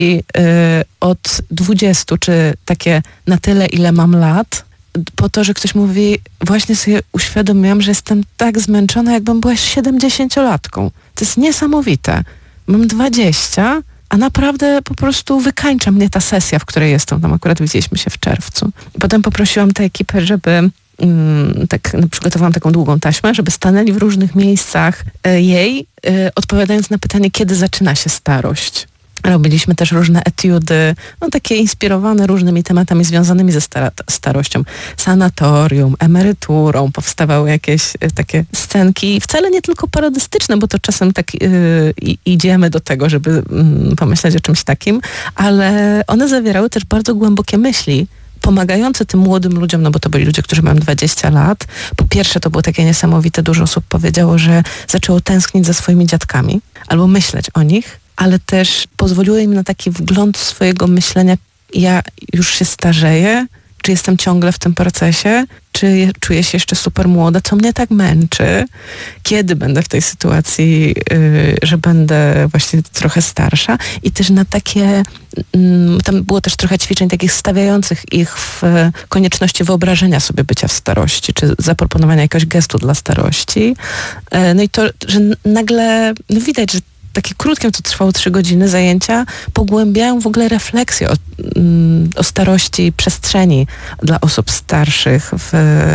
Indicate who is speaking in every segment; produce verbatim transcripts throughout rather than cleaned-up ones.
Speaker 1: I y, od dwudziestu, czy takie na tyle, ile mam lat, po to, że ktoś mówi, właśnie sobie uświadomiłam, że jestem tak zmęczona, jakbym była siedemdziesięciolatką. To jest niesamowite. Mam dwadzieścia, a naprawdę po prostu wykańcza mnie ta sesja, w której jestem. Tam akurat widzieliśmy się w czerwcu. Potem poprosiłam tę ekipę, żeby mm, tak, no, przygotowałam taką długą taśmę, żeby stanęli w różnych miejscach e, jej, e, odpowiadając na pytanie, kiedy zaczyna się starość. Robiliśmy też różne etiudy, no takie inspirowane różnymi tematami związanymi ze stara- starością. Sanatorium, emeryturą, powstawały jakieś y, takie scenki, wcale nie tylko parodystyczne, bo to czasem tak y, idziemy do tego, żeby y, pomyśleć o czymś takim, ale one zawierały też bardzo głębokie myśli, pomagające tym młodym ludziom, no bo to byli ludzie, którzy mają dwadzieścia lat. Po pierwsze, to było takie niesamowite, dużo osób powiedziało, że zaczęło tęsknić za swoimi dziadkami albo myśleć o nich, ale też pozwoliło im na taki wgląd swojego myślenia, ja już się starzeję, czy jestem ciągle w tym procesie, czy je, czuję się jeszcze super młoda, co mnie tak męczy, kiedy będę w tej sytuacji, yy, że będę właśnie trochę starsza i też na takie, yy, tam było też trochę ćwiczeń takich stawiających ich w yy, konieczności wyobrażenia sobie bycia w starości, czy zaproponowania jakiegoś gestu dla starości. Yy, no i to, że nagle no widać, że takie krótkie, to trwało trzy godziny zajęcia, pogłębiają w ogóle refleksję o, o starości przestrzeni dla osób starszych w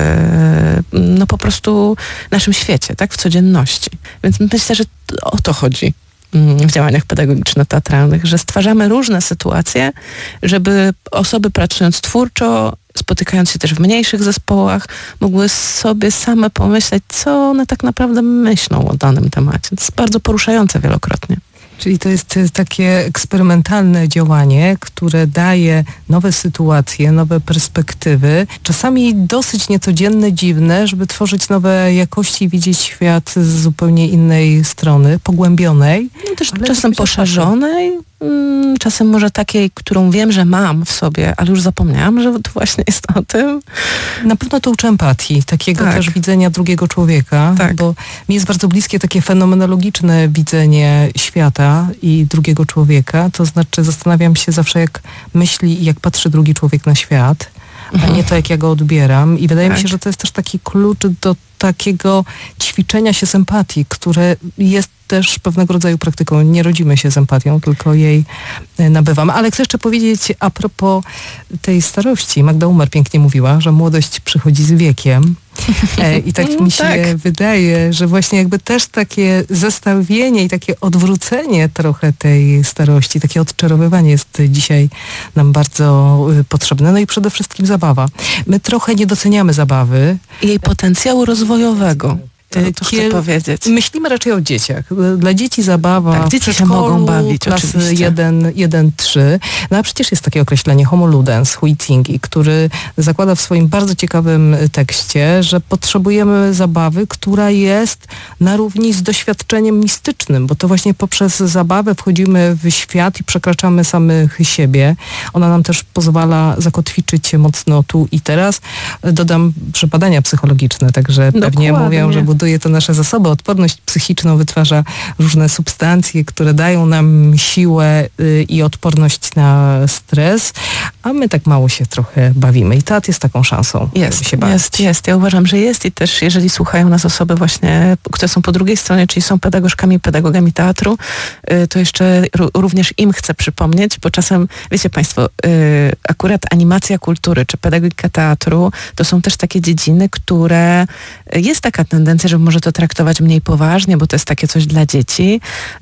Speaker 1: no po prostu naszym świecie, tak, w codzienności. Więc myślę, że o to chodzi w działaniach pedagogiczno-teatralnych, że stwarzamy różne sytuacje, żeby osoby pracując twórczo, spotykając się też w mniejszych zespołach, mogły sobie same pomyśleć, co one tak naprawdę myślą o danym temacie. To jest bardzo poruszające wielokrotnie.
Speaker 2: Czyli to jest takie eksperymentalne działanie, które daje nowe sytuacje, nowe perspektywy, czasami dosyć niecodzienne, dziwne, żeby tworzyć nowe jakości i widzieć świat z zupełnie innej strony, pogłębionej.
Speaker 1: No też czasem poszerzonej, czasem może takiej, którą wiem, że mam w sobie, ale już zapomniałam, że to właśnie jest o tym.
Speaker 2: Na pewno to uczy empatii, takiego
Speaker 1: tak.
Speaker 2: też widzenia drugiego człowieka,
Speaker 1: tak.
Speaker 2: bo mi jest bardzo bliskie takie fenomenologiczne widzenie świata i drugiego człowieka, to znaczy zastanawiam się zawsze, jak myśli i jak patrzy drugi człowiek na świat, mhm. a nie to, jak ja go odbieram. I wydaje tak. mi się, że to jest też taki klucz do takiego ćwiczenia się z empatii, które jest też pewnego rodzaju praktyką. Nie rodzimy się z empatią, tylko jej nabywamy. Ale chcę jeszcze powiedzieć a propos tej starości. Magda Umer pięknie mówiła, że młodość przychodzi z wiekiem. E, I tak mi się tak. wydaje, że właśnie jakby też takie zestawienie i takie odwrócenie trochę tej starości, takie odczarowywanie jest dzisiaj nam bardzo y, potrzebne. No i przede wszystkim zabawa. My trochę nie doceniamy zabawy.
Speaker 1: Jej potencjału rozwojowego. To, to chcę powiedzieć.
Speaker 2: Myślimy raczej o dzieciach. Dla dzieci zabawa
Speaker 1: tak, dzieci się mogą bawić,
Speaker 2: klasy jeden trzy. No a przecież jest takie określenie homo ludens, Huizingi, który zakłada w swoim bardzo ciekawym tekście, że potrzebujemy zabawy, która jest na równi z doświadczeniem mistycznym, bo to właśnie poprzez zabawę wchodzimy w świat i przekraczamy samych siebie. Ona nam też pozwala zakotwiczyć się mocno tu i teraz. Dodam, że badania psychologiczne, także pewnie
Speaker 1: Dokładnie.
Speaker 2: mówią, że buduje to nasze zasoby. Odporność psychiczną wytwarza różne substancje, które dają nam siłę y, i odporność na stres, a my tak mało się trochę bawimy. I teatr jest taką szansą,
Speaker 1: jest,
Speaker 2: żeby się bawić.
Speaker 1: Jest, jest. Ja uważam, że jest i też jeżeli słuchają nas osoby właśnie, które są po drugiej stronie, czyli są pedagogzkami, pedagogami teatru, y, to jeszcze r- również im chcę przypomnieć, bo czasem, wiecie Państwo, y, akurat animacja kultury czy pedagogika teatru to są też takie dziedziny, które y, jest taka tendencja, żeby może to traktować mniej poważnie, bo to jest takie coś dla dzieci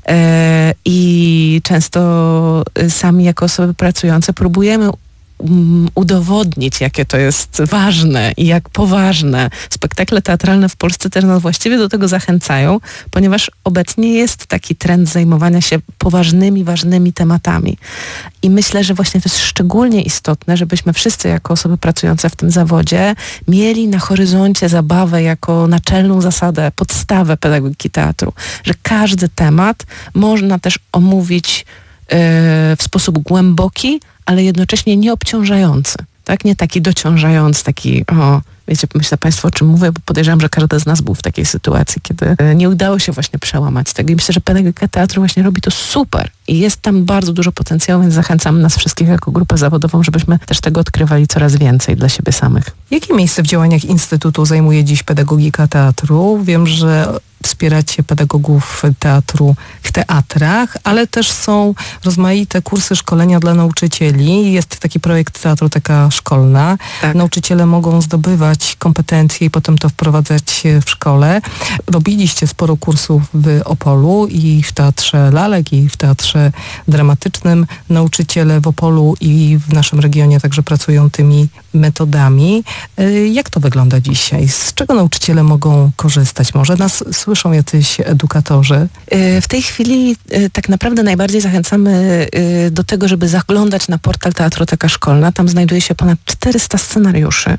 Speaker 1: e, i często sami jako osoby pracujące próbujemy um, udowodnić, jakie to jest ważne i jak poważne. Spektakle teatralne w Polsce też nas właściwie do tego zachęcają, ponieważ obecnie jest taki trend zajmowania się poważnymi, ważnymi tematami. I myślę, że właśnie to jest szczególnie istotne, żebyśmy wszyscy jako osoby pracujące w tym zawodzie mieli na horyzoncie zabawę jako naczelną zasadę, podstawę pedagogiki teatru, że każdy temat można też omówić yy, w sposób głęboki, ale jednocześnie nieobciążający. Tak? Nie taki dociążający, taki o, Wiecie, myślę Państwo, o czym mówię, bo podejrzewam, że każdy z nas był w takiej sytuacji, kiedy nie udało się właśnie przełamać tego. I myślę, że pedagogika teatru właśnie robi to super. I jest tam bardzo dużo potencjału, więc zachęcamy nas wszystkich jako grupę zawodową, żebyśmy też tego odkrywali coraz więcej dla siebie samych.
Speaker 2: Jakie miejsce w działaniach Instytutu zajmuje dziś pedagogika teatru? Wiem, że wspieracie pedagogów teatru w teatrach, ale też są rozmaite kursy szkolenia dla nauczycieli. Jest taki projekt Teatroteka Szkolna. Tak. Nauczyciele mogą zdobywać kompetencje i potem to wprowadzać w szkole. Robiliście sporo kursów w Opolu i w Teatrze Lalek, i w Teatrze Dramatycznym. Nauczyciele w Opolu i w naszym regionie także pracują tymi metodami. Jak to wygląda dzisiaj? Z czego nauczyciele mogą korzystać? Może nas słyszą jacyś edukatorzy?
Speaker 1: W tej chwili tak naprawdę najbardziej zachęcamy do tego, żeby zaglądać na portal Teatroteka Szkolna. Tam znajduje się ponad czterysta scenariuszy,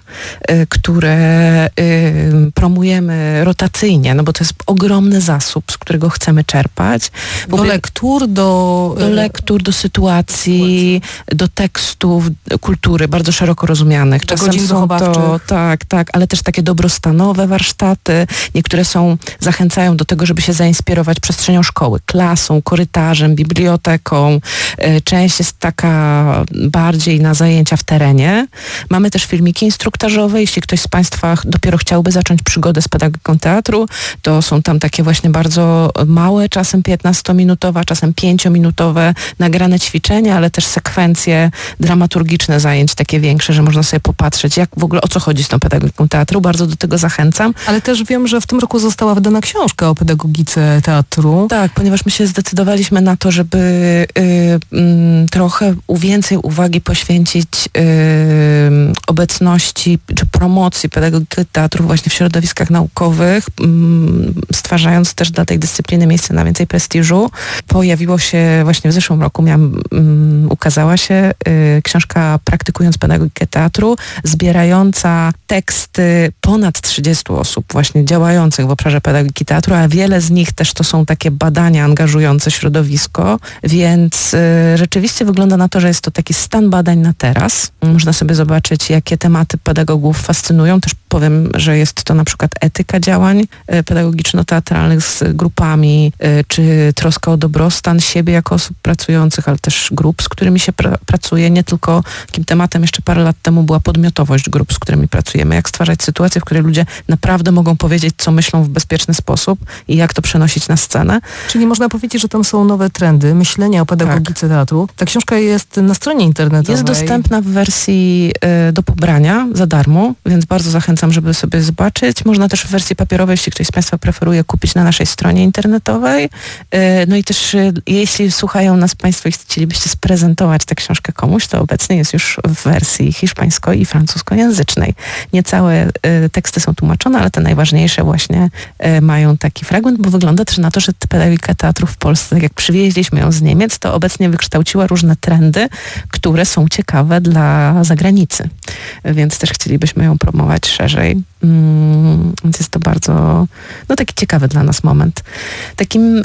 Speaker 1: które promujemy rotacyjnie, no bo to jest ogromny zasób, z którego chcemy czerpać.
Speaker 2: Do lektur, do...
Speaker 1: Do lektur, do sytuacji, do tekstów, kultury, bardzo szeroko rozumianych.
Speaker 2: Czasem godzin są to,
Speaker 1: tak, tak, ale też takie dobrostanowe warsztaty. Niektóre są, zachęcają do tego, żeby się zainspirować przestrzenią szkoły, klasą, korytarzem, biblioteką. Część jest taka bardziej na zajęcia w terenie. Mamy też filmiki instruktażowe. Jeśli ktoś z Państwa dopiero chciałby zacząć przygodę z pedagogiką teatru, to są tam takie właśnie bardzo małe, czasem piętnastominutowe, czasem pięciominutowe nagrane ćwiczenia, ale też sekwencje dramaturgiczne zajęć takie większe, że można sobie popatrzeć, jak w ogóle o co chodzi z tą pedagogiką teatru. Bardzo do tego zachęcam.
Speaker 2: Ale też wiem, że w tym roku została wydana książka o pedagogice teatru.
Speaker 1: Tak, ponieważ my się zdecydowaliśmy na to, żeby y, y, trochę więcej uwagi poświęcić y, obecności czy promocji pedagogiki teatru właśnie w środowiskach naukowych, y, stwarzając też dla tej dyscypliny miejsce na więcej prestiżu. Pojawiło się właśnie w zeszłym roku, miałam, y, ukazała się y, książka Praktykując pedagogikę teatru, zbierająca teksty ponad trzydziestu osób właśnie działających w obszarze pedagogiki teatru, a wiele z nich też to są takie badania angażujące środowisko, więc y, rzeczywiście wygląda na to, że jest to taki stan badań na teraz. Można sobie zobaczyć, jakie tematy pedagogów fascynują. Też powiem, że jest to na przykład etyka działań y, pedagogiczno-teatralnych z grupami, y, czy troska o dobrostan siebie jako osób pracujących, ale też grup, z którymi się pra- pracuje. Nie tylko takim tematem jeszcze parę lat temu była podmiotowość grup, z którymi pracujemy. Jak stwarzać sytuację, w której ludzie naprawdę mogą powiedzieć, co myślą w bezpieczny sposób i jak to przenosić na scenę.
Speaker 2: Czyli można powiedzieć, że tam są nowe trendy myślenia o pedagogice tak. teatru. Ta książka jest na stronie internetowej.
Speaker 1: Jest dostępna w wersji y, do pobrania za darmo, więc bardzo zachęcam, żeby sobie zobaczyć. Można też w wersji papierowej, jeśli ktoś z Państwa preferuje, kupić na naszej stronie internetowej. Y, no i też y, jeśli słuchają nas Państwo i chcielibyście sprezentować tę książkę komuś, to obecnie jest już w wersji hiszpańsko- i francuskojęzycznej. Nie całe y, teksty są tłumaczone, ale te najważniejsze właśnie y, mają taki fragment, bo wygląda też na to, że pedagogika teatru w Polsce, tak jak przywieźliśmy ją z Niemiec, to obecnie wykształciła różne trendy, które są ciekawe dla zagranicy. Więc też chcielibyśmy ją promować szerzej. Mm, więc jest to bardzo, no taki ciekawy dla nas moment. Takim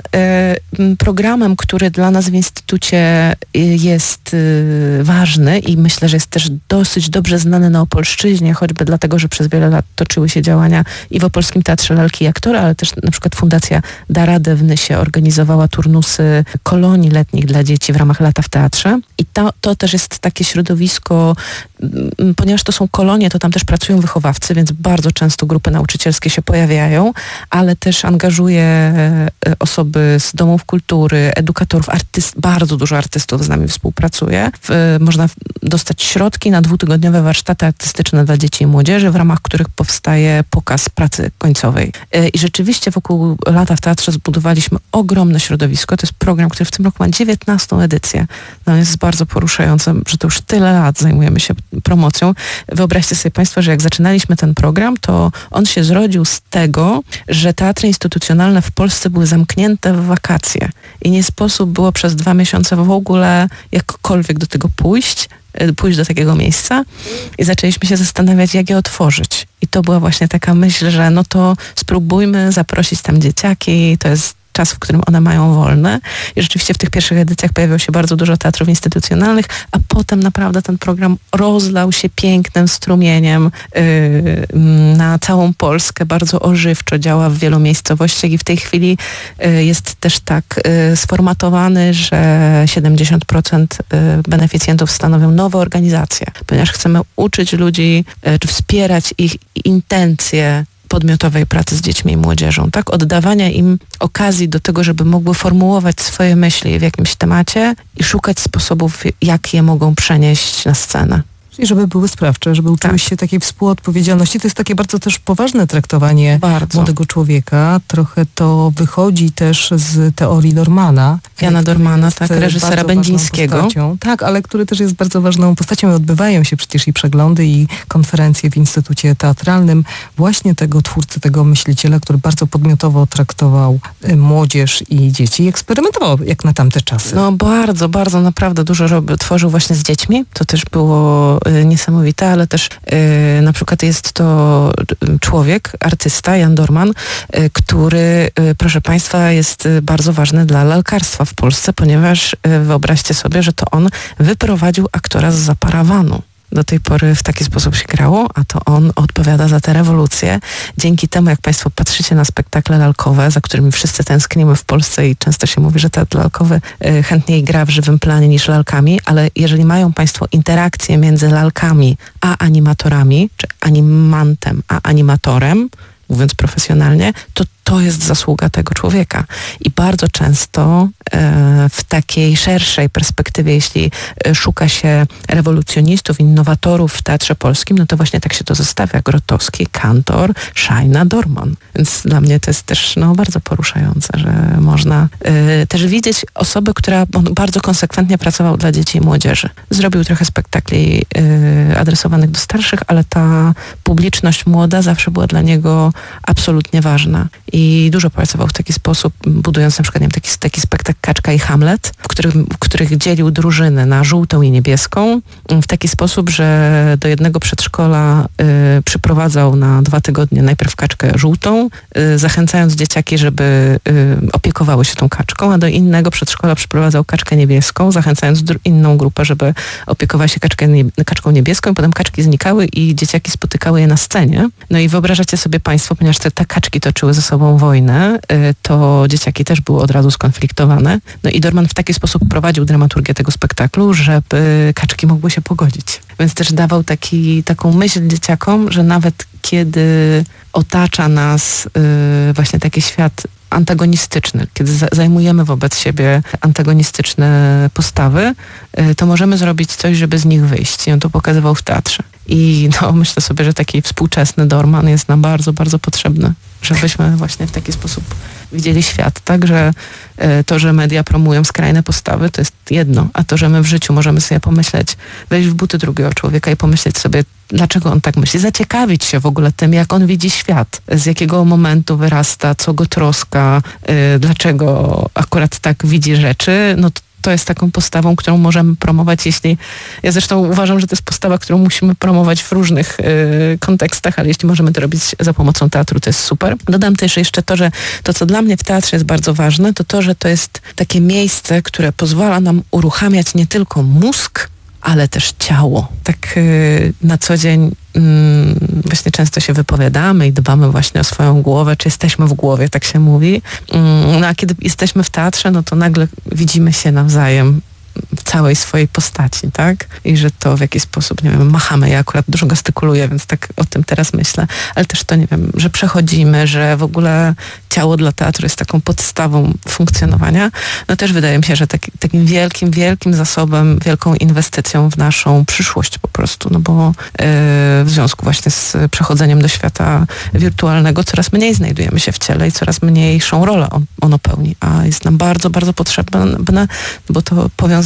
Speaker 1: y, programem, który dla nas w Instytucie jest y, ważny i myślę, że jest też dosyć dobrze znany na Opolszczyźnie, choćby dlatego, że przez wiele lat toczyły się działania i w Opolskim Teatrze Lalki i Aktora, ale też na przykład Fundacja Da Radę w Nysie organizowała turnusy kolonii letnich dla dzieci w ramach Lata w Teatrze. I to, to też jest takie środowisko, ponieważ to są kolonie, to tam też pracują wychowawcy, więc bardzo często grupy nauczycielskie się pojawiają, ale też angażuje osoby z domów kultury, edukatorów, artyst, bardzo dużo artystów z nami współpracuje. W, można dostać środki na dwutygodniowe warsztaty artystyczne dla dzieci i młodzieży, w ramach których powstaje pokaz pracy końcowej. I rzeczywiście wokół Lata w Teatrze zbudowaliśmy ogromne środowisko. To jest program, który w tym roku ma dziewiętnastą edycję. No jest bardzo poruszające, że to już tyle lat zajmujemy się promocją. Wyobraźcie sobie Państwo, że jak zaczynaliśmy ten program, to on się zrodził z tego, że teatry instytucjonalne w Polsce były zamknięte w wakacje i nie sposób było przez dwa miesiące w ogóle jakkolwiek do tego pójść, pójść do takiego miejsca i zaczęliśmy się zastanawiać, jak je otworzyć. I to była właśnie taka myśl, że no to spróbujmy zaprosić tam dzieciaki, to jest czas, w którym one mają wolne. I rzeczywiście w tych pierwszych edycjach pojawiło się bardzo dużo teatrów instytucjonalnych, a potem naprawdę ten program rozlał się pięknym strumieniem yy, na całą Polskę. Bardzo ożywczo działa w wielu miejscowościach i w tej chwili yy, jest też tak yy, sformatowany, że siedemdziesiąt procent beneficjentów stanowią nowe organizacje, ponieważ chcemy uczyć ludzi, czy wspierać ich intencje podmiotowej pracy z dziećmi i młodzieżą, tak? Oddawania im okazji do tego, żeby mogły formułować swoje myśli w jakimś temacie i szukać sposobów, jak je mogą przenieść na scenę.
Speaker 2: I żeby były sprawcze, żeby uczyły
Speaker 1: tak.
Speaker 2: się takiej współodpowiedzialności. To jest takie bardzo też poważne traktowanie
Speaker 1: bardzo.
Speaker 2: młodego człowieka. Trochę to wychodzi też z teorii Dormana.
Speaker 1: Jana Dormana, tak, reżysera Będzińskiego.
Speaker 2: Tak, ale który też jest bardzo ważną postacią i odbywają się przecież i przeglądy, i konferencje w Instytucie Teatralnym właśnie tego twórcy, tego myśliciela, który bardzo podmiotowo traktował młodzież i dzieci i eksperymentował jak na tamte czasy.
Speaker 1: No bardzo, bardzo naprawdę dużo robił, tworzył właśnie z dziećmi. To też było niesamowite, ale też y, na przykład jest to człowiek, artysta, Jan Dorman, y, który, y, proszę Państwa, jest bardzo ważny dla lalkarstwa w Polsce, ponieważ y, wyobraźcie sobie, że to on wyprowadził aktora z zaparawanu. Do tej pory w taki sposób się grało, a to on odpowiada za tę rewolucję. Dzięki temu, jak Państwo patrzycie na spektakle lalkowe, za którymi wszyscy tęsknimy w Polsce i często się mówi, że teatr lalkowy y, chętniej gra w żywym planie niż lalkami, ale jeżeli mają Państwo interakcję między lalkami a animatorami, czy animantem a animatorem, mówiąc profesjonalnie, to to jest zasługa tego człowieka. I bardzo często e, w takiej szerszej perspektywie, jeśli e, szuka się rewolucjonistów, innowatorów w teatrze polskim, no to właśnie tak się to zestawia. Grotowski, Kantor, Szajna, Dorman. Więc dla mnie to jest też no, bardzo poruszające, że można e, też widzieć osobę, która bardzo konsekwentnie pracował dla dzieci i młodzieży. Zrobił trochę spektakli e, adresowanych do starszych, ale ta publiczność młoda zawsze była dla niego absolutnie ważna. I dużo pracował w taki sposób, budując na przykład nie wiem, taki, taki spektakl Kaczka i Hamlet, w, którym, w których dzielił drużyny na żółtą i niebieską, w taki sposób, że do jednego przedszkola y, przyprowadzał na dwa tygodnie najpierw kaczkę żółtą, y, zachęcając dzieciaki, żeby y, opiekowały się tą kaczką, a do innego przedszkola przyprowadzał kaczkę niebieską, zachęcając dru- inną grupę, żeby opiekowała się kaczkę nie- kaczką niebieską i potem kaczki znikały i dzieciaki spotykały je na scenie. No i wyobrażacie sobie Państwo, ponieważ te, te kaczki toczyły ze sobą wojnę, to dzieciaki też były od razu skonfliktowane. No i Dorman w taki sposób prowadził dramaturgię tego spektaklu, żeby kaczki mogły się pogodzić. Więc też dawał taki, taką myśl dzieciakom, że nawet kiedy otacza nas yy, właśnie taki świat antagonistyczny, kiedy za- zajmujemy wobec siebie antagonistyczne postawy, yy, to możemy zrobić coś, żeby z nich wyjść. I on to pokazywał w teatrze. I no, myślę sobie, że taki współczesny Dorman jest nam bardzo, bardzo potrzebny, żebyśmy właśnie w taki sposób widzieli świat, tak, że y, to, że media promują skrajne postawy, to jest jedno, a to, że my w życiu możemy sobie pomyśleć, wejść w buty drugiego człowieka i pomyśleć sobie, dlaczego on tak myśli, zaciekawić się w ogóle tym, jak on widzi świat, z jakiego momentu wyrasta, co go troska, y, dlaczego akurat tak widzi rzeczy, no to to jest taką postawą, którą możemy promować, jeśli... Ja zresztą uważam, że to jest postawa, którą musimy promować w różnych y, kontekstach, ale jeśli możemy to robić za pomocą teatru, to jest super. Dodam też jeszcze to, że to, co dla mnie w teatrze jest bardzo ważne, to to, że to jest takie miejsce, które pozwala nam uruchamiać nie tylko mózg, ale też ciało. Tak y, na co dzień y, właśnie często się wypowiadamy i dbamy właśnie o swoją głowę, czy jesteśmy w głowie, tak się mówi. Y, no a kiedy jesteśmy w teatrze, no to nagle widzimy się nawzajem w całej swojej postaci, tak? I że to w jakiś sposób, nie wiem, machamy. Ja akurat dużo gestykuluję, więc tak o tym teraz myślę. Ale też to, nie wiem, że przechodzimy, że w ogóle ciało dla teatru jest taką podstawą funkcjonowania. No też wydaje mi się, że taki, takim wielkim, wielkim zasobem, wielką inwestycją w naszą przyszłość po prostu, no bo yy, w związku właśnie z przechodzeniem do świata wirtualnego coraz mniej znajdujemy się w ciele i coraz mniejszą rolę on, ono pełni, a jest nam bardzo, bardzo potrzebne, bo to powiązanie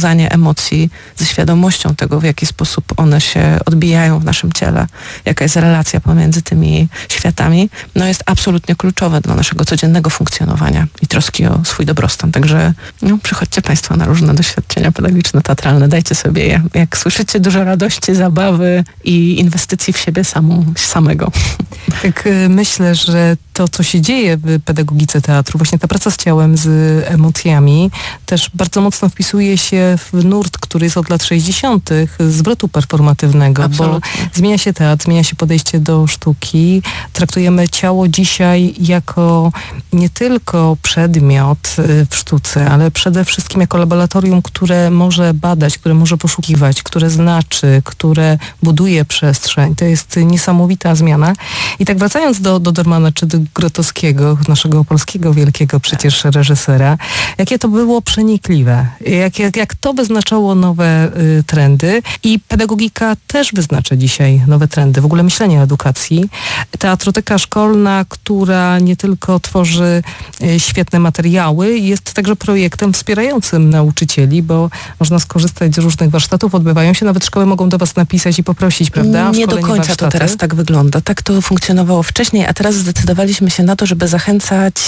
Speaker 1: powiązanie emocji ze świadomością tego, w jaki sposób one się odbijają w naszym ciele, jaka jest relacja pomiędzy tymi światami, no jest absolutnie kluczowe dla naszego codziennego funkcjonowania i troski o swój dobrostan. Także no, przychodźcie Państwo na różne doświadczenia pedagogiczne, teatralne, dajcie sobie je. Jak słyszycie, dużo radości, zabawy i inwestycji w siebie samą, samego.
Speaker 2: Tak myślę, że to, co się dzieje w pedagogice teatru, właśnie ta praca z ciałem, z emocjami, też bardzo mocno wpisuje się w nurt, który jest od lat sześćdziesiątych, zwrotu performatywnego,
Speaker 1: Absolutnie.
Speaker 2: Bo zmienia się teatr, zmienia się podejście do sztuki. Traktujemy ciało dzisiaj jako nie tylko przedmiot w sztuce, ale przede wszystkim jako laboratorium, które może badać, które może poszukiwać, które znaczy, które buduje przestrzeń. To jest niesamowita zmiana. I tak wracając do, do Dormana, czy do Grotowskiego, naszego polskiego wielkiego przecież reżysera, jakie to było przenikliwe, jak, jak, jak to wyznaczało nowe y, trendy i pedagogika też wyznacza dzisiaj nowe trendy, w ogóle myślenie o edukacji. Teatroteka szkolna, która nie tylko tworzy y, świetne materiały, jest także projektem wspierającym nauczycieli, bo można skorzystać z różnych warsztatów, odbywają się, nawet szkoły mogą do was napisać i poprosić, prawda?
Speaker 1: Nie do końca warsztaty. To teraz tak wygląda. Tak to funkcjonowało wcześniej, a teraz zdecydowaliśmy się na to, żeby zachęcać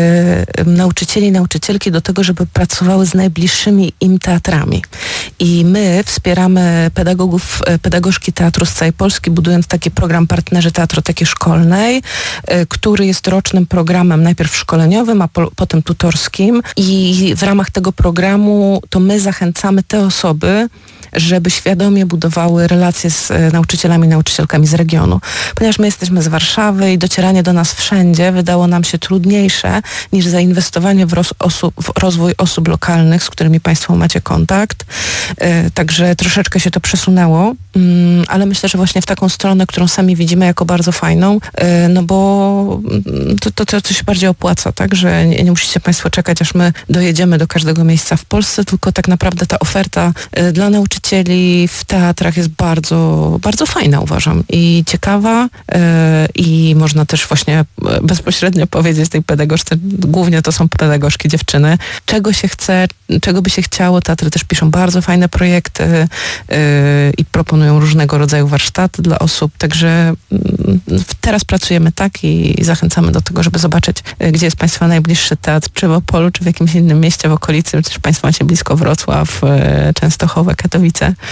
Speaker 1: e, nauczycieli i nauczycielki do tego, żeby pracowały z najbliższymi im teatrami. I my wspieramy pedagogów, pedagogzki teatru z całej Polski, budując taki program Partnerzy Teatroteki Szkolnej, e, który jest rocznym programem, najpierw szkoleniowym, a po, potem tutorskim. I w ramach tego programu to my zachęcamy te osoby, żeby świadomie budowały relacje z e, nauczycielami i nauczycielkami z regionu. Ponieważ my jesteśmy z Warszawy i docieranie do nas wszędzie wydało nam się trudniejsze niż zainwestowanie w, roz, osób, w rozwój osób lokalnych, z którymi Państwo macie kontakt. E, także troszeczkę się to przesunęło, mm, ale myślę, że właśnie w taką stronę, którą sami widzimy jako bardzo fajną, e, no bo to, to, to, to się bardziej opłaca, tak? Że nie, nie musicie Państwo czekać, aż my dojedziemy do każdego miejsca w Polsce, tylko tak naprawdę ta oferta e, dla nauczycieli w teatrach jest bardzo, bardzo fajna, uważam, i ciekawa yy, i można też właśnie bezpośrednio powiedzieć tej pedagogzce, głównie to są pedagogzki dziewczyny, czego się chce, czego by się chciało. Teatry też piszą bardzo fajne projekty yy, i proponują różnego rodzaju warsztaty dla osób, także yy, teraz pracujemy tak i zachęcamy do tego, żeby zobaczyć, yy, gdzie jest Państwa najbliższy teatr, czy w Opolu, czy w jakimś innym mieście w okolicy, przecież Państwo macie blisko Wrocław, yy, Częstochowa, Katowice,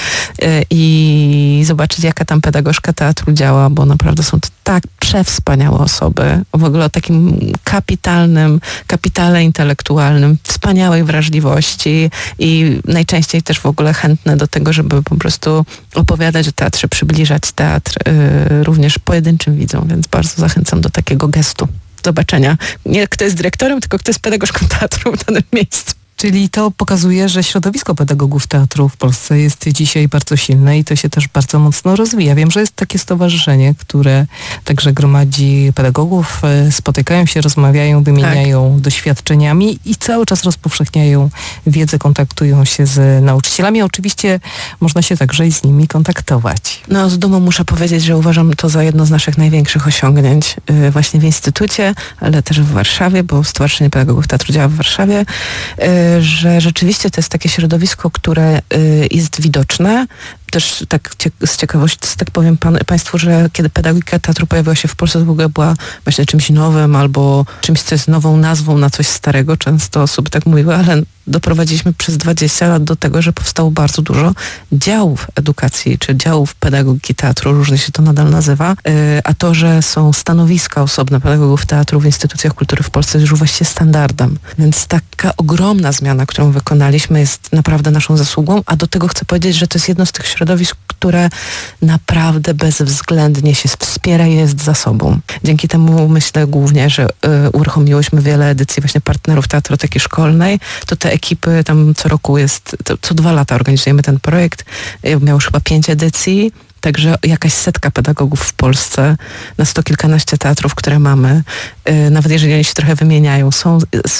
Speaker 1: i zobaczyć, jaka tam pedagogzka teatru działa, bo naprawdę są to tak przewspaniałe osoby, w ogóle o takim kapitalnym, kapitale intelektualnym, wspaniałej wrażliwości i najczęściej też w ogóle chętne do tego, żeby po prostu opowiadać o teatrze, przybliżać teatr y, również pojedynczym widzom, więc bardzo zachęcam do takiego gestu. Zobaczenia. Nie kto jest dyrektorem, tylko kto jest pedagogzką teatru w danym miejscu.
Speaker 2: Czyli to pokazuje, że środowisko pedagogów teatru w Polsce jest dzisiaj bardzo silne i to się też bardzo mocno rozwija. Wiem, że jest takie stowarzyszenie, które także gromadzi pedagogów, spotykają się, rozmawiają, wymieniają tak. doświadczeniami i cały czas rozpowszechniają wiedzę, kontaktują się z nauczycielami. Oczywiście można się także i z nimi kontaktować.
Speaker 1: No, z dumą muszę powiedzieć, że uważam to za jedno z naszych największych osiągnięć yy, właśnie w Instytucie, ale też w Warszawie, bo Stowarzyszenie Pedagogów Teatru działa w Warszawie. Yy, że rzeczywiście to jest takie środowisko, które y, jest widoczne. Też tak cie, z ciekawości tak powiem pan, Państwu, że kiedy pedagogika teatru pojawiła się w Polsce, to w ogóle była właśnie czymś nowym albo czymś, co jest nową nazwą na coś starego. Często osoby tak mówiły, ale doprowadziliśmy przez dwadzieścia lat do tego, że powstało bardzo dużo działów edukacji, czy działów pedagogiki teatru, różnie się to nadal nazywa, a to, że są stanowiska osobne pedagogów teatru w instytucjach kultury w Polsce jest już właściwie standardem. Więc taka ogromna zmiana, którą wykonaliśmy, jest naprawdę naszą zasługą, a do tego chcę powiedzieć, że to jest jedno z tych środowisk, które naprawdę bezwzględnie się wspiera i jest za sobą. Dzięki temu myślę głównie, że y, uruchomiłyśmy wiele edycji właśnie partnerów Teatroteki Szkolnej. To te ekipy tam co roku jest, to, co dwa lata organizujemy ten projekt. Miał już chyba pięć edycji. także jakaś setka pedagogów w Polsce na sto kilkanaście teatrów, które mamy, nawet jeżeli oni się trochę wymieniają, są,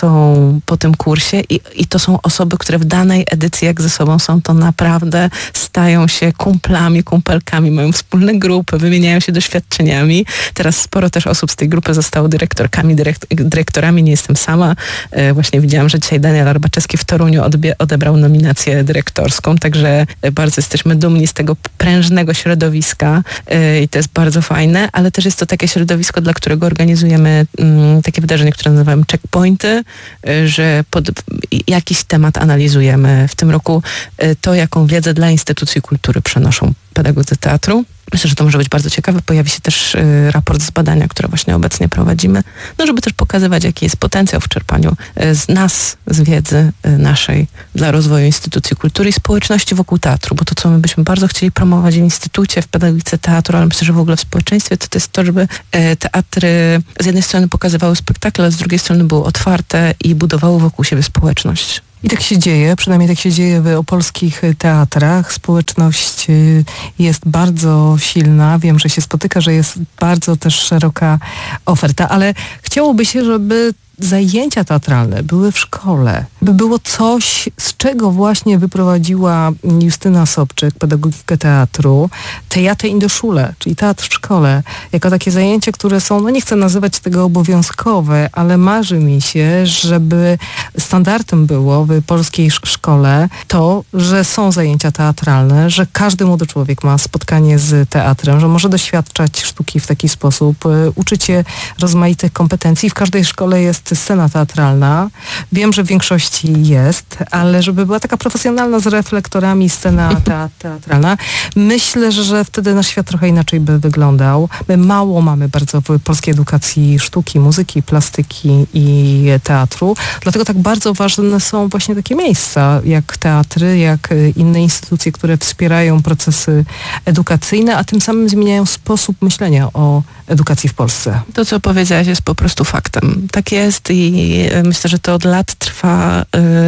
Speaker 1: są po tym kursie i, i to są osoby, które w danej edycji jak ze sobą są, to naprawdę stają się kumplami, kumpelkami, mają wspólne grupy, wymieniają się doświadczeniami. Teraz sporo też osób z tej grupy zostało dyrektorkami, dyrekt, dyrektorami, nie jestem sama. Właśnie widziałam, że dzisiaj Daniel Arbaczewski w Toruniu odbie, odebrał nominację dyrektorską, także bardzo jesteśmy dumni z tego prężnego środowiska i to jest bardzo fajne, ale też jest to takie środowisko, dla którego organizujemy um, takie wydarzenie, które nazywamy checkpointy, że pod jakiś temat analizujemy. W tym roku to, jaką wiedzę dla instytucji kultury przenoszą pedagodzy teatru. Myślę, że to może być bardzo ciekawe. Pojawi się też y, raport z badania, które właśnie obecnie prowadzimy, no żeby też pokazywać, jaki jest potencjał w czerpaniu y, z nas, z wiedzy y, naszej dla rozwoju instytucji kultury i społeczności wokół teatru, bo to, co my byśmy bardzo chcieli promować w instytucie, w pedagogice teatru, ale myślę, że w ogóle w społeczeństwie, to, to jest to, żeby y, teatry z jednej strony pokazywały spektakle, ale z drugiej strony były otwarte i budowały wokół siebie społeczność.
Speaker 2: I tak się dzieje, przynajmniej tak się dzieje w opolskich teatrach. Społeczność jest bardzo silna. Wiem, że się spotyka, że jest bardzo też szeroka oferta, ale chciałoby się, żeby zajęcia teatralne były w szkole, by było coś, z czego właśnie wyprowadziła Justyna Sobczyk, pedagogikę teatru, Teatr in der Schule, czyli teatr w szkole, jako takie zajęcia, które są, no nie chcę nazywać tego obowiązkowe, ale marzy mi się, żeby standardem było w polskiej szkole to, że są zajęcia teatralne, że każdy młody człowiek ma spotkanie z teatrem, że może doświadczać sztuki w taki sposób, uczyć się rozmaitych kompetencji. W każdej szkole jest scena teatralna. Wiem, że w większości jest, ale żeby była taka profesjonalna z reflektorami scena te- teatralna, myślę, że wtedy nasz świat trochę inaczej by wyglądał. My mało mamy bardzo w polskiej edukacji sztuki, muzyki, plastyki i teatru. Dlatego tak bardzo ważne są właśnie takie miejsca, jak teatry, jak inne instytucje, które wspierają procesy edukacyjne, a tym samym zmieniają sposób myślenia o edukacji w Polsce.
Speaker 1: To, co powiedziałaś, jest po prostu faktem. Tak jest i myślę, że to od lat trwa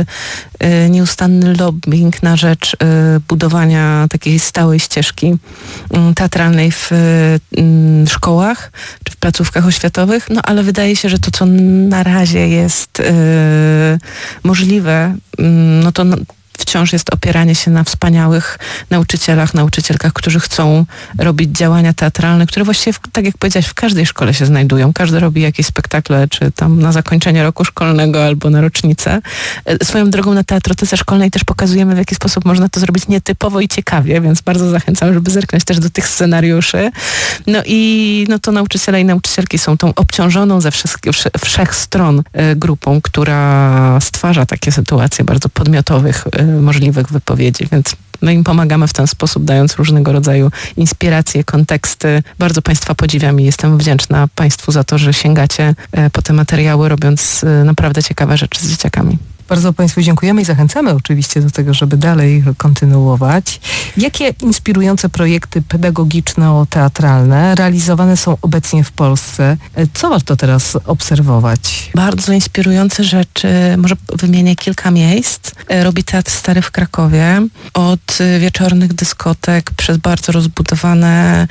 Speaker 1: y, y, nieustanny lobbying na rzecz y, budowania takiej stałej ścieżki y, teatralnej w y, szkołach czy w placówkach oświatowych, no ale wydaje się, że to, co na razie jest y, możliwe, y, no to wciąż jest opieranie się na wspaniałych nauczycielach, nauczycielkach, którzy chcą robić działania teatralne, które właściwie, w, tak jak powiedziałaś, w każdej szkole się znajdują. Każdy robi jakieś spektakle, czy tam na zakończenie roku szkolnego, albo na rocznicę. Swoją drogą na teatrotece szkolnej też pokazujemy, w jaki sposób można to zrobić nietypowo i ciekawie, więc bardzo zachęcam, żeby zerknąć też do tych scenariuszy. No i no to nauczyciele i nauczycielki są tą obciążoną ze wszystkich, wsze, wszech stron y, grupą, która stwarza takie sytuacje bardzo podmiotowych y, możliwych wypowiedzi, więc my im pomagamy w ten sposób, dając różnego rodzaju inspiracje, konteksty. Bardzo Państwa podziwiam i jestem wdzięczna Państwu za to, że sięgacie po te materiały, robiąc naprawdę ciekawe rzeczy z dzieciakami.
Speaker 2: Bardzo Państwu dziękujemy i zachęcamy oczywiście do tego, żeby dalej kontynuować. Jakie inspirujące projekty pedagogiczno-teatralne realizowane są obecnie w Polsce? Co warto teraz obserwować?
Speaker 1: Bardzo inspirujące rzeczy, może wymienię kilka miejsc. Robi Teatr Stary w Krakowie. Od wieczornych dyskotek przez bardzo rozbudowane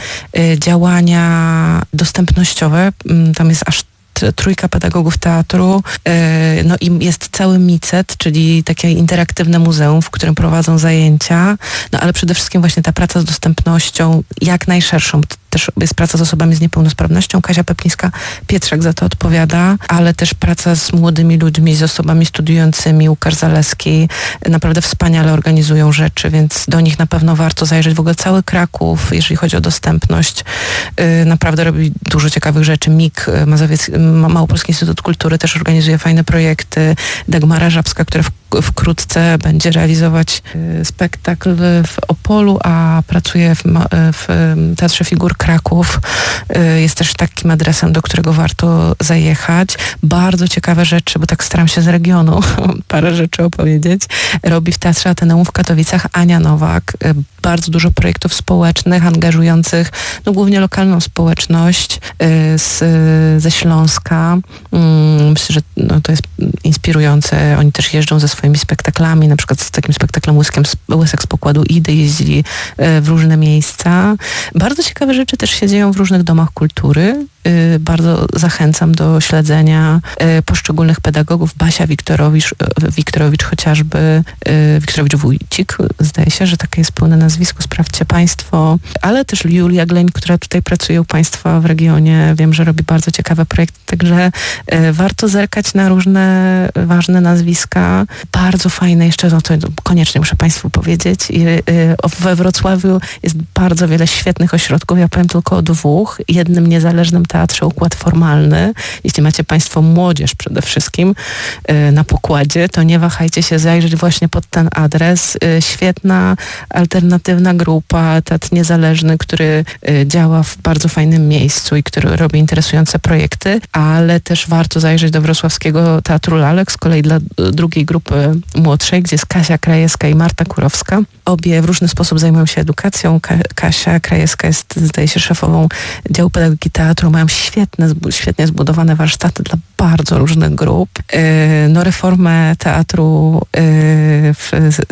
Speaker 1: działania dostępnościowe. Tam jest aż trójka pedagogów teatru, no i jest cały Micet, czyli takie interaktywne muzeum, w którym prowadzą zajęcia, no ale przede wszystkim właśnie ta praca z dostępnością jak najszerszą. Też jest praca z osobami z niepełnosprawnością. Kazia Peplińska-Pietrzak za to odpowiada, ale też praca z młodymi ludźmi, z osobami studiującymi. Łukasz Zaleski naprawdę wspaniale organizują rzeczy, więc do nich na pewno warto zajrzeć. W ogóle cały Kraków, jeżeli chodzi o dostępność, naprawdę robi dużo ciekawych rzeczy. M I K, Mazowiecki, Małopolski Instytut Kultury też organizuje fajne projekty. Dagmara Żabska, która w, wkrótce będzie realizować spektakl w Opolu, a pracuje w, w Teatrze Figur Kraków. Jest też takim adresem, do którego warto zajechać. Bardzo ciekawe rzeczy, bo tak staram się z regionu parę rzeczy opowiedzieć. Robi w Teatrze Ateneum w Katowicach Ania Nowak. Bardzo dużo projektów społecznych, angażujących no, głównie lokalną społeczność z, ze Śląska. Myślę, że no, to jest inspirujące. Oni też jeżdżą ze swoimi spektaklami, na przykład z takim spektaklem Łyskiem, Łysek z pokładu Idy jeździli w różne miejsca. Bardzo ciekawe rzeczy też się dzieją w różnych domach kultury. Bardzo zachęcam do śledzenia poszczególnych pedagogów. Basia Wiktorowicz, Wiktorowicz chociażby, Wiktorowicz-Wójcik, zdaje się, że takie jest pełne nazwisko, sprawdźcie Państwo, ale też Julia Gleń, która tutaj pracuje u Państwa w regionie. Wiem, że robi bardzo ciekawe projekty, także warto zerkać na różne ważne nazwiska. Bardzo fajne, jeszcze no to koniecznie muszę Państwu powiedzieć, we Wrocławiu jest bardzo wiele świetnych ośrodków, ja powiem tylko o dwóch. Jednym niezależnym teatrze Układ Formalny. Jeśli macie Państwo młodzież przede wszystkim y, na pokładzie, to nie wahajcie się zajrzeć właśnie pod ten adres. Y, świetna, alternatywna grupa, teatr niezależny, który y, działa w bardzo fajnym miejscu i który robi interesujące projekty, ale też warto zajrzeć do Wrocławskiego Teatru Lalek, z kolei dla y, drugiej grupy młodszej, gdzie jest Kasia Krajewska i Marta Kurowska. Obie w różny sposób zajmują się edukacją. Ka- Kasia Krajewska jest, zdaje się, szefową działu pedagogiki teatru. Mają świetne, świetnie zbudowane warsztaty dla bardzo różnych grup. No, reformę teatru w,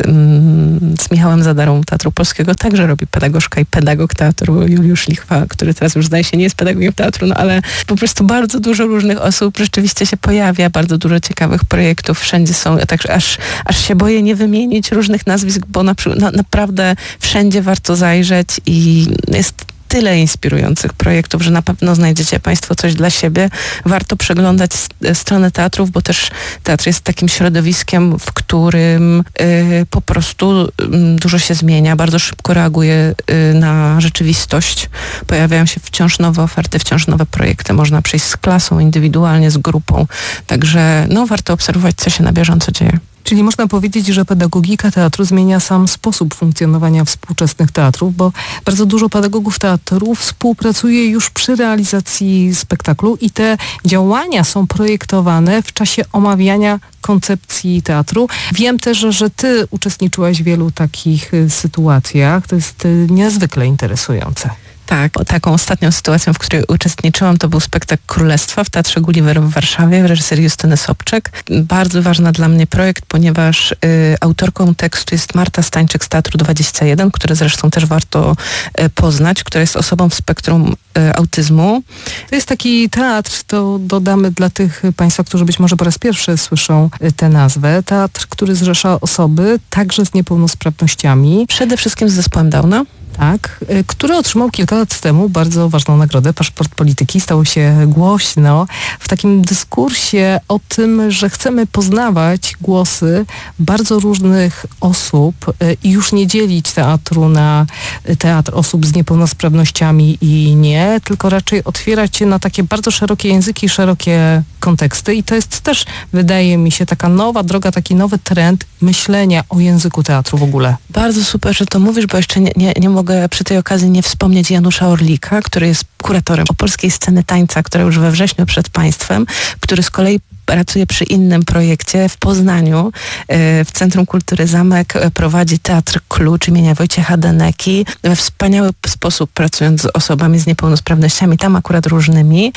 Speaker 1: z Michałem Zadarą Teatru Polskiego także robi pedagogzka i pedagog teatru Juliusz Lichwa, który teraz już zdaje się nie jest pedagogiem teatru, no ale po prostu bardzo dużo różnych osób rzeczywiście się pojawia, bardzo dużo ciekawych projektów, wszędzie są, także aż, aż się boję nie wymienić różnych nazwisk, bo na, na, naprawdę wszędzie warto zajrzeć i jest tyle inspirujących projektów, że na pewno znajdziecie Państwo coś dla siebie. Warto przeglądać stronę teatrów, bo też teatr jest takim środowiskiem, w którym y, po prostu y, dużo się zmienia, bardzo szybko reaguje y, na rzeczywistość. Pojawiają się wciąż nowe oferty, wciąż nowe projekty. Można przyjść z klasą, indywidualnie, z grupą. Także no, warto obserwować, co się na bieżąco dzieje.
Speaker 2: Czyli można powiedzieć, że pedagogika teatru zmienia sam sposób funkcjonowania współczesnych teatrów, bo bardzo dużo pedagogów teatru współpracuje już przy realizacji spektaklu i te działania są projektowane w czasie omawiania koncepcji teatru. Wiem też, że ty uczestniczyłaś w wielu takich sytuacjach. To jest niezwykle interesujące.
Speaker 1: Tak, taką ostatnią sytuacją, w której uczestniczyłam, to był spektakl Królestwa w Teatrze Gulliver w Warszawie w reżyserii Justyny Sobczak. Bardzo ważny dla mnie projekt, ponieważ y, autorką tekstu jest Marta Stańczyk z Teatru dwadzieścia jeden, które zresztą też warto y, poznać, która jest osobą w spektrum y, autyzmu.
Speaker 2: To jest taki teatr, to dodamy dla tych Państwa, którzy być może po raz pierwszy słyszą y, tę nazwę. Teatr, który zrzesza osoby także z niepełnosprawnościami.
Speaker 1: Przede wszystkim z zespołem Downa.
Speaker 2: Tak, który otrzymał kilka lat temu bardzo ważną nagrodę, Paszport Polityki. Stało się głośno w takim dyskursie o tym, że chcemy poznawać głosy bardzo różnych osób i już nie dzielić teatru na teatr osób z niepełnosprawnościami i nie, tylko raczej otwierać się na takie bardzo szerokie języki, szerokie konteksty i to jest też, wydaje mi się, taka nowa droga, taki nowy trend myślenia o języku teatru w ogóle.
Speaker 1: Bardzo super, że to mówisz, bo jeszcze nie, nie, nie mogę przy tej okazji nie wspomnieć Janusza Orlika, który jest kuratorem opolskiej sceny tańca, która już we wrześniu przed Państwem, który z kolei pracuje przy innym projekcie w Poznaniu. W Centrum Kultury Zamek prowadzi Teatr Klucz imienia Wojciecha Deneki. We wspaniały sposób pracując z osobami z niepełnosprawnościami, tam akurat różnymi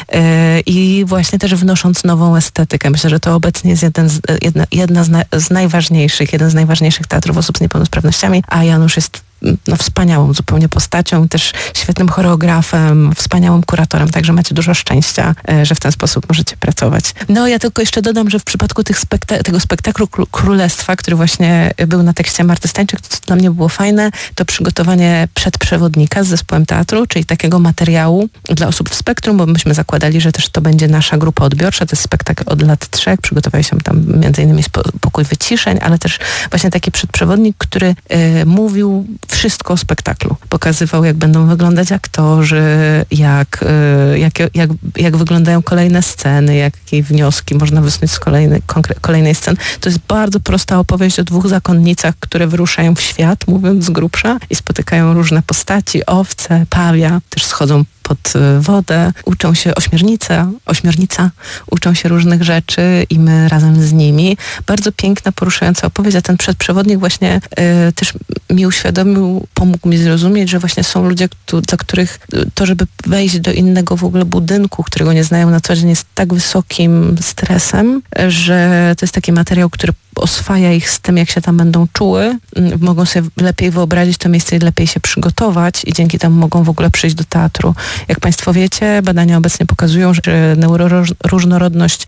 Speaker 1: i właśnie też wnosząc nową estetykę. Myślę, że to obecnie jest jeden z, jedna, jedna z, na, z najważniejszych, jeden z najważniejszych teatrów osób z niepełnosprawnościami, a Janusz jest no, wspaniałą zupełnie postacią, też świetnym choreografem, wspaniałym kuratorem, także macie dużo szczęścia, że w ten sposób możecie pracować. No ja tylko jeszcze dodam, że w przypadku tych spekta- tego spektaklu Królestwa, który właśnie był na tekście Marty Stańczyk, to co dla mnie było fajne, to przygotowanie przedprzewodnika z zespołem teatru, czyli takiego materiału dla osób w spektrum, bo myśmy zakładali, że też to będzie nasza grupa odbiorcza, to jest spektakl od lat trzech, przygotowali się tam między innymi pokój wyciszeń, ale też właśnie taki przedprzewodnik, który y, mówił wszystko o spektaklu. Pokazywał, jak będą wyglądać aktorzy, jak, jak, jak, jak wyglądają kolejne sceny, jakie wnioski można wysnuć z kolejnej, kolejnej sceny. To jest bardzo prosta opowieść o dwóch zakonnicach, które wyruszają w świat, mówiąc z grubsza, i spotykają różne postaci, owce, pawia, też schodzą pod wodę, uczą się ośmiornica, ośmiornica, uczą się różnych rzeczy i my razem z nimi. Bardzo piękna, poruszająca opowieść, a ten przedprzewodnik właśnie y, też mi uświadomił, pomógł mi zrozumieć, że właśnie są ludzie, tu, dla których to, żeby wejść do innego w ogóle budynku, którego nie znają na co dzień, jest tak wysokim stresem, że to jest taki materiał, który oswaja ich z tym, jak się tam będą czuły, mogą sobie lepiej wyobrazić to miejsce i lepiej się przygotować i dzięki temu mogą w ogóle przyjść do teatru. Jak Państwo wiecie, badania obecnie pokazują, że neuroróżnorodność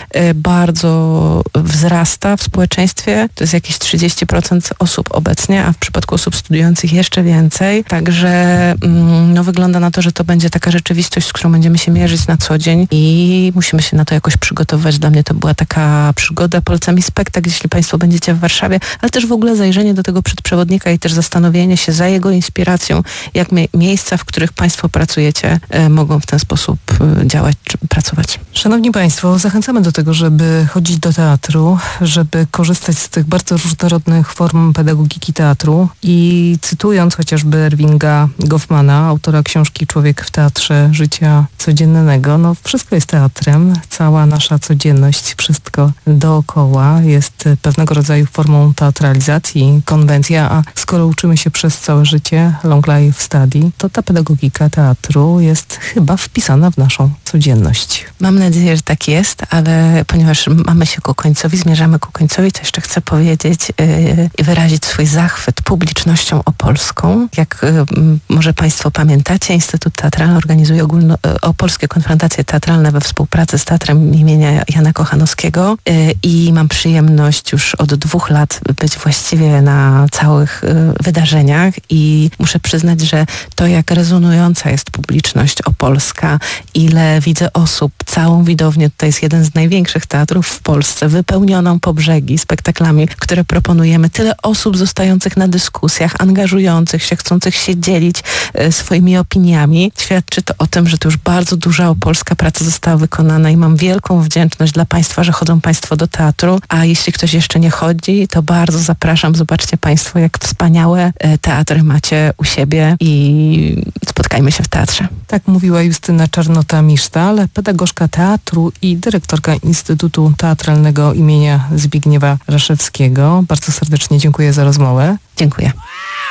Speaker 1: bardzo wzrasta w społeczeństwie. To jest jakieś trzydzieści procent osób obecnie, a w przypadku osób studiujących jeszcze więcej. Także no, wygląda na to, że to będzie taka rzeczywistość, z którą będziemy się mierzyć na co dzień i musimy się na to jakoś przygotować. Dla mnie to była taka przygoda. Polecam mi spektakl, jeśli Państwo będziecie w Warszawie, ale też w ogóle zajrzenie do tego przedprzewodnika i też zastanowienie się za jego inspiracją, jak mie- miejsca, w których Państwo pracujecie, e, mogą w ten sposób e, działać czy pracować.
Speaker 2: Szanowni Państwo, zachęcamy do tego, żeby chodzić do teatru, żeby korzystać z tych bardzo różnorodnych form pedagogiki teatru i cytując chociażby Ervinga Goffmana, autora książki Człowiek w teatrze życia codziennego, no wszystko jest teatrem, cała nasza codzienność, wszystko dookoła jest pewnego rodzaju formą teatralizacji, konwencja, a skoro uczymy się przez całe życie, long life study, to ta pedagogika teatru jest chyba wpisana w naszą codzienność.
Speaker 1: Mam nadzieję, że tak jest, ale ponieważ mamy się ku końcowi, zmierzamy ku końcowi, to jeszcze chcę powiedzieć i yy, wyrazić swój zachwyt publicznością opolską. Jak yy, może Państwo pamiętacie, Instytut Teatralny organizuje ogólno, yy, opolskie konfrontacje teatralne we współpracy z Teatrem imienia Jana Kochanowskiego yy, i mam przyjemność już od dwóch lat być właściwie na całych yy, wydarzeniach i muszę przyznać, że to jak rezonująca jest publiczność opolska, ile widzę osób, całą widownię, to jest jeden z największych teatrów w Polsce, wypełnioną po brzegi spektaklami, które proponujemy. Tyle osób zostających na dyskusjach, angażujących się, chcących się dzielić e, swoimi opiniami. Świadczy to o tym, że to już bardzo duża opolska praca została wykonana i mam wielką wdzięczność dla Państwa, że chodzą Państwo do teatru, a jeśli ktoś jeszcze nie chodzi, to bardzo zapraszam. Zobaczcie Państwo, jak wspaniałe e, teatry macie u siebie i spotkajmy się w teatrze.
Speaker 2: Tak mówiła Justyna Czarnota-Misztal, pedagogzka teatru i dyrektorka Instytutu Teatralnego imienia Zbigniewa Raszewskiego. Bardzo serdecznie dziękuję za rozmowę.
Speaker 1: Dziękuję.